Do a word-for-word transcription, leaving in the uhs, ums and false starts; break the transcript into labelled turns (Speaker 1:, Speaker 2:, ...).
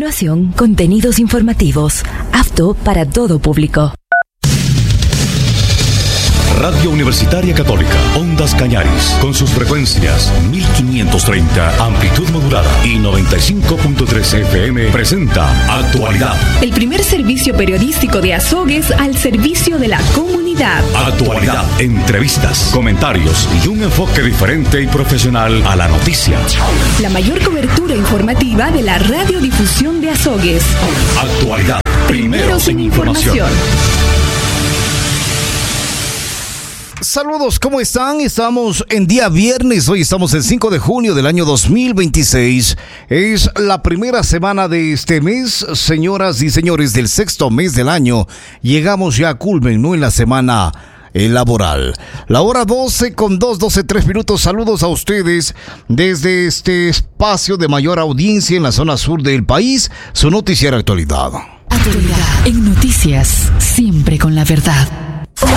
Speaker 1: continuación, contenidos informativos, apto para todo público.
Speaker 2: Radio Universitaria Católica, Ondas Cañaris, con sus frecuencias mil quinientos treinta, amplitud modulada y noventa y cinco punto tres F M, presenta Actualidad.
Speaker 3: El primer servicio periodístico de Azogues al servicio de la comunidad.
Speaker 2: Actualidad, entrevistas, comentarios y un enfoque diferente y profesional a la noticia.
Speaker 3: La mayor cobertura informativa de la radiodifusión de Azogues.
Speaker 2: Actualidad, primero sin información.
Speaker 4: Saludos, ¿cómo están? Estamos en día viernes, hoy estamos el cinco de junio del año dos mil veintiséis. Es la primera semana de este mes, señoras y señores, del sexto mes del año. Llegamos ya a culmen, ¿no? En la semana eh, laboral. La hora doce con dos, doce, tres minutos. Saludos a ustedes desde este espacio de mayor audiencia en la zona sur del país, su noticiero Actualidad.
Speaker 1: Actualidad en noticias, siempre con la verdad.